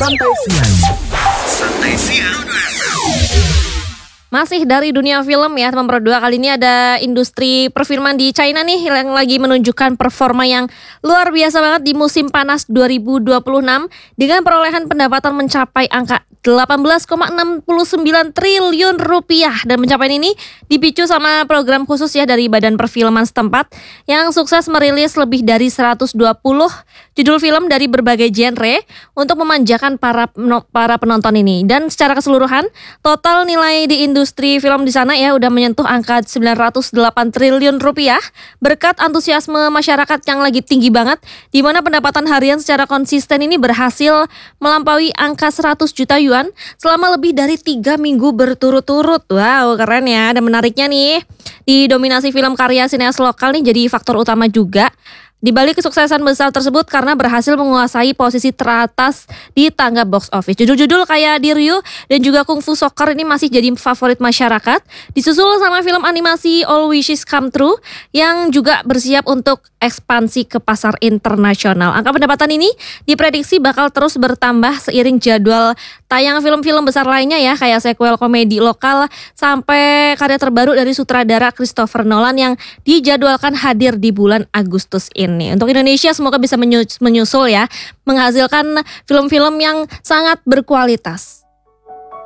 Santai Siang. Santai Siang. Masih dari dunia film ya teman Pro 2, kali ini ada industri perfilman di China nih yang lagi menunjukkan performa yang luar biasa banget di musim panas 2026 dengan perolehan pendapatan mencapai angka 18,69 triliun rupiah, dan pencapaian ini dipicu sama program khusus ya dari Badan Perfilman setempat yang sukses merilis lebih dari 120 judul film dari berbagai genre untuk memanjakan para penonton ini. Dan secara keseluruhan total nilai di industri film di sana ya udah menyentuh angka 908 triliun rupiah berkat antusiasme masyarakat yang lagi tinggi banget, di mana pendapatan harian secara konsisten ini berhasil melampaui angka 100 juta yuan selama lebih dari 3 minggu berturut-turut. Wow, keren ya. Dan menariknya nih, didominasi film karya sineas lokal nih jadi faktor utama juga di balik kesuksesan besar tersebut karena berhasil menguasai posisi teratas di tangga box office. Judul-judul kayak Diryu dan juga Kung Fu Soccer ini masih jadi favorit masyarakat, disusul sama film animasi All Wishes Come True yang juga bersiap untuk ekspansi ke pasar internasional. Angka pendapatan ini diprediksi bakal terus bertambah seiring jadwal tayang film-film besar lainnya ya, kayak sequel komedi lokal sampai karya terbaru dari sutradara Christopher Nolan yang dijadwalkan hadir di bulan Agustus ini. Untuk Indonesia semoga bisa menyusul ya, menghasilkan film-film yang sangat berkualitas.